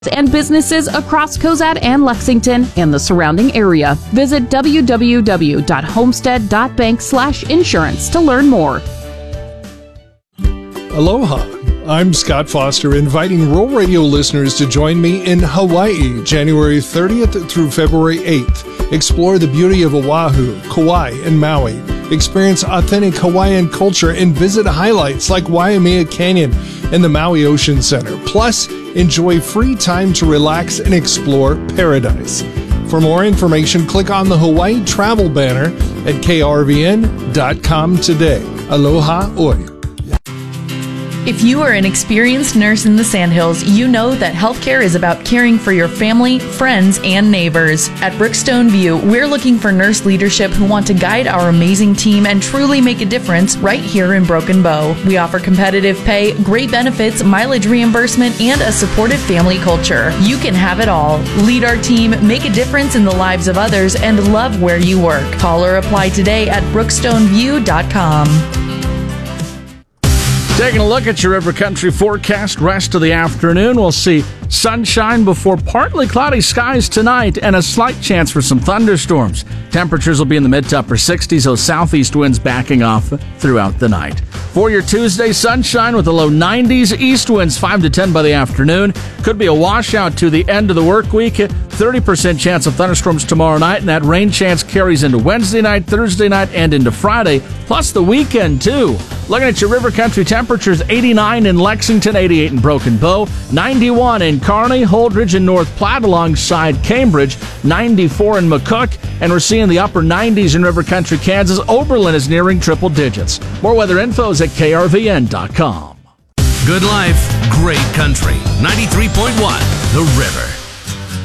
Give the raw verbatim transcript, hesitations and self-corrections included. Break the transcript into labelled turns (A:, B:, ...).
A: and businesses across Cozad and Lexington and the surrounding area. Visit w w w dot homestead dot bank slash insurance to learn more.
B: Aloha. I'm Scott Foster, inviting Rural Radio listeners to join me in Hawaii, January thirtieth through February eighth. Explore the beauty of Oahu, Kauai, and Maui. Experience authentic Hawaiian culture and visit highlights like Waimea Canyon and the Maui Ocean Center. Plus, enjoy free time to relax and explore paradise. For more information, click on the Hawaii travel banner at k r v n dot com today. Aloha oi.
C: If you are an experienced nurse in the Sandhills, you know that healthcare is about caring for your family, friends, and neighbors. At Brookstone View, we're looking for nurse leadership who want to guide our amazing team and truly make a difference right here in Broken Bow. We offer competitive pay, great benefits, mileage reimbursement, and a supportive family culture. You can have it all. Lead our team, make a difference in the lives of others, and love where you work. Call or apply today at brookstone view dot com.
D: Taking a look at your River Country forecast, rest of the afternoon, we'll see sunshine before partly cloudy skies tonight and a slight chance for some thunderstorms. Temperatures will be in the mid to upper sixties, those southeast winds backing off throughout the night. For your Tuesday, sunshine with the low nineties, east winds five to ten by the afternoon. Could be a washout to the end of the work week. thirty percent chance of thunderstorms tomorrow night, and that rain chance carries into Wednesday night, Thursday night, and into Friday, plus the weekend, too. Looking at your River Country temperatures, eighty-nine in Lexington, eighty-eight in Broken Bow, ninety-one in Kearney, Holdridge, and North Platte alongside Cambridge, ninety-four in McCook, and we're seeing the upper nineties in River Country, Kansas. Oberlin is nearing triple digits. More weather info is at k r v n dot com.
E: Good life, great country. ninety-three point one, The River.